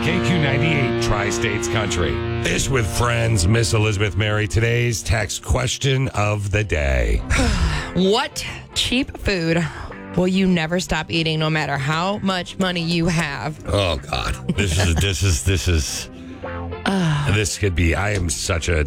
KQ98 Tri-States Country. Fish with Friends, Miss Elizabeth Mary. Today's text question of the day. What cheap food will you never stop eating no matter how much money you have? Oh God, this could be. I am such a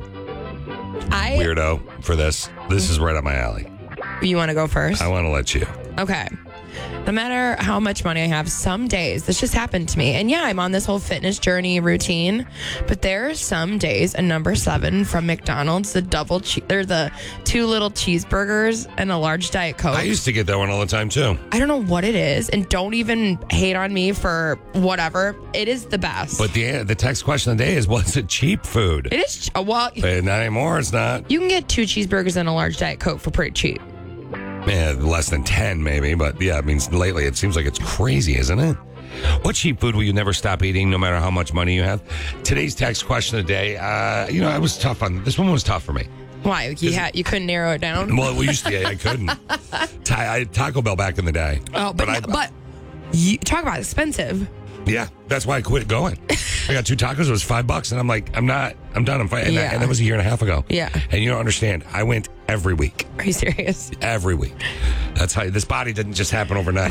weirdo for this. This is right up my alley. You want to go first? I want to let you. Okay. No matter how much money I have, some days, this just happened to me. And yeah, I'm on this whole fitness journey routine, but there are some days, a number 7 from McDonald's, they're the 2 little cheeseburgers and a large Diet Coke. I used to get that one all the time too. I don't know what it is, and don't even hate on me for whatever. It is the best. But the text question of the day is, what's a cheap food? It is, well, Not anymore, it's not. you can get 2 cheeseburgers and a large Diet Coke for pretty cheap. Yeah, less than 10 maybe, but yeah, I mean, lately it seems like it's crazy, isn't it? What cheap food will you never stop eating no matter how much money you have? Today's text question of the day, I was tough on, this one was tough for me. Why? You couldn't narrow it down? Well, we used to, I couldn't. I had Taco Bell back in the day. Oh, but you talk about expensive. Yeah, that's why I quit going. I got 2 tacos, it was $5, and I'm like, I'm done, I'm fine. Yeah. And that was a year and a half ago. Yeah. And you don't understand, I went every week. Are you serious? Every week. That's how this body didn't just happen overnight.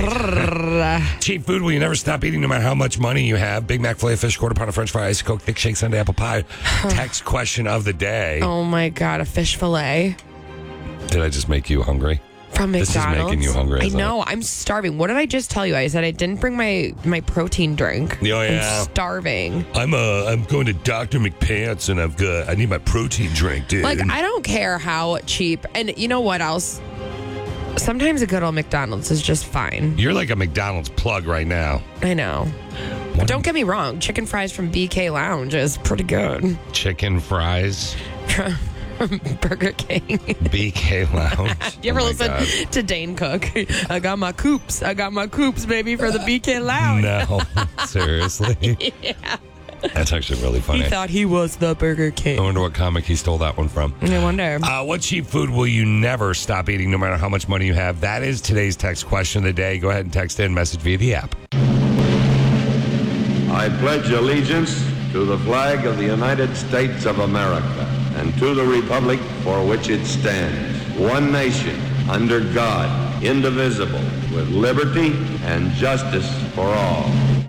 Cheap food will you never stop eating no matter how much money you have. Big Mac, filet of fish, quarter pound of French fries, Coke, thick shake, Sunday apple pie. Text question of the day. Oh my God, a fish fillet Did I just make you hungry? from McDonald's. This is making you hungry. I know. I'm starving. What did I just tell you? I said I didn't bring my protein drink. Oh, yeah. I'm starving. I'm going to Dr. McPants and I need my protein drink, dude. Like, I don't care how cheap. And you know what else? Sometimes a good old McDonald's is just fine. You're like a McDonald's plug right now. I know. But don't get me wrong. Chicken fries from BK Lounge is pretty good. Chicken fries. From Burger King. BK Lounge. You ever listen to Dane Cook? I got my coops, baby, for the BK Lounge. No, seriously? Yeah. That's actually really funny. He thought he was the Burger King. I wonder what comic he stole that one from. I wonder. What cheap food will you never stop eating no matter how much money you have? That is today's text question of the day. Go ahead and text in, message via the app. I pledge allegiance to the flag of the United States of America and to the republic for which it stands, one nation, under God, indivisible, with liberty and justice for all.